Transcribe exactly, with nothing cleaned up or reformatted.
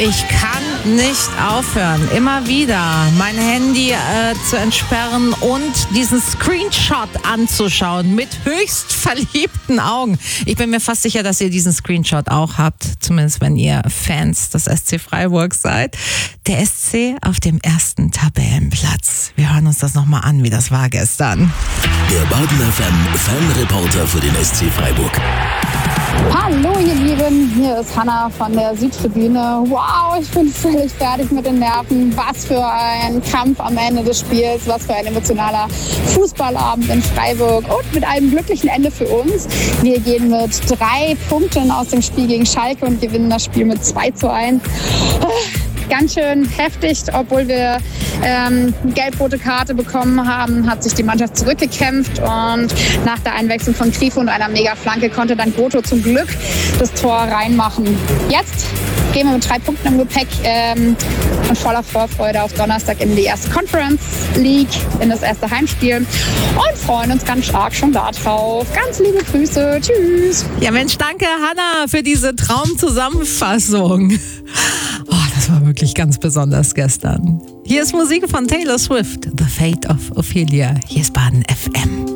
Ich kann nicht aufhören, immer wieder mein Handy äh, zu entsperren und diesen Screenshot anzuschauen mit höchst verliebten Augen. Ich bin mir fast sicher, dass ihr diesen Screenshot auch habt, zumindest wenn ihr Fans des S C Freiburg seid. Der S C auf dem ersten Tabellenplatz. Wir hören uns das nochmal an, wie das war gestern. Der Baden F M Fanreporter für den S C Freiburg. Hallo ihr Lieben, hier ist Hanna von der Südtribüne. Wow, ich bin völlig fertig mit den Nerven. Was für ein Kampf am Ende des Spiels, was für ein emotionaler Fußballabend in Freiburg und mit einem glücklichen Ende für uns. Wir gehen mit drei Punkten aus dem Spiel gegen Schalke und gewinnen das Spiel mit zwei zu eins. Ganz schön heftig, obwohl wir ähm, eine gelb-rote Karte bekommen haben, hat sich die Mannschaft zurückgekämpft und nach der Einwechslung von Grifo und einer Mega-Flanke konnte dann Goto zum Glück das Tor reinmachen. Jetzt gehen wir mit drei Punkten im Gepäck ähm, und voller Vorfreude auf Donnerstag in die erste Conference League, in das erste Heimspiel und freuen uns ganz stark schon da drauf. Ganz liebe Grüße, tschüss. Ja Mensch, danke Hanna für diese Traumzusammenfassung. Oh, das war wirklich ganz besonders gestern. Hier ist Musik von Taylor Swift, The Fate of Ophelia. Hier ist Baden F M.